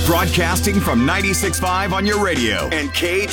Broadcasting from 96.5 on your radio and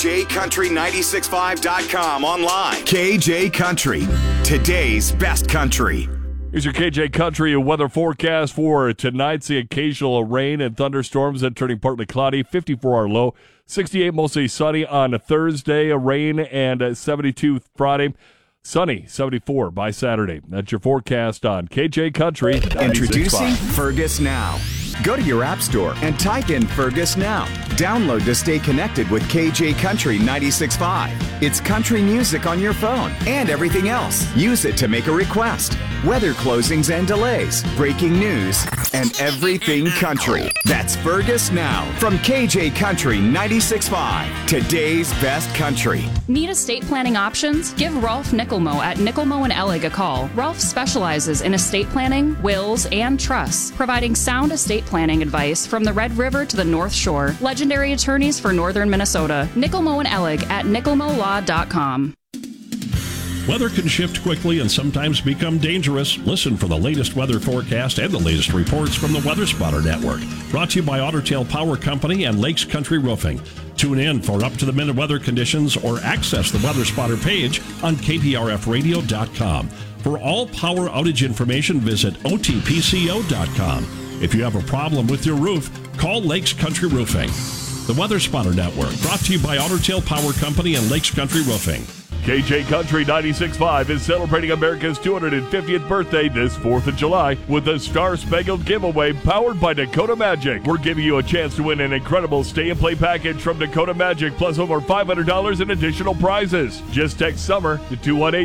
KJCountry965.com online. KJ Country, today's best country. Here's your KJ Country weather forecast for tonight. See occasional rain and thunderstorms and turning partly cloudy. 54 our low. 68 mostly sunny on Thursday. Rain and 72 Friday. Sunny, 74 by Saturday. That's your forecast on KJ Country. Introducing Fergus Now. Go to your app store and type in Fergus Now. Download to stay connected with KJ Country 96.5. It's country music on your phone and everything else. Use it to make a request. Weather closings and delays, breaking news, and everything country. That's Fergus Now from KJ Country 96.5. Today's best country. Need estate planning options? Give Rolf Nickelmo at Nickelmo and Ellig a call. Rolf specializes in estate planning, wills, and trusts, providing sound estate planning advice from the Red River to the North Shore. Legendary attorneys for northern Minnesota. Nickelmo and Ellig at nickelmolaw.com. Weather can shift quickly and sometimes become dangerous. Listen for the latest weather forecast and the latest reports from the Weather Spotter Network. Brought to you by Otter Tail Power Company and Lakes Country Roofing. Tune in for up-to-the-minute weather conditions or access the Weather Spotter page on kprfradio.com. For all power outage information, visit otpco.com. If you have a problem with your roof, call Lakes Country Roofing. The Weather Spotter Network, brought to you by Otter Tail Power Company and Lakes Country Roofing. KJ Country 96.5 is celebrating America's 250th birthday this 4th of July with a Star Spangled giveaway powered by Dakota Magic. We're giving you a chance to win an incredible stay-and-play package from Dakota Magic plus over $500 in additional prizes. Just text SUMMER to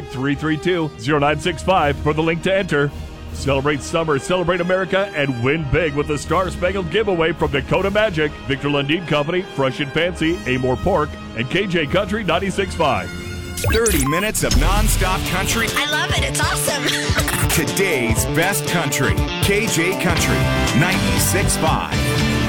218-332-0965 for the link to enter. Celebrate summer, celebrate America, and win big with the Star Spangled giveaway from Dakota Magic, Victor Lundin Company, Fresh and Fancy, Amore Pork, and KJ Country 96.5. 30 minutes of non-stop country. I love it. It's awesome. Today's best country. KJ Country 96.5.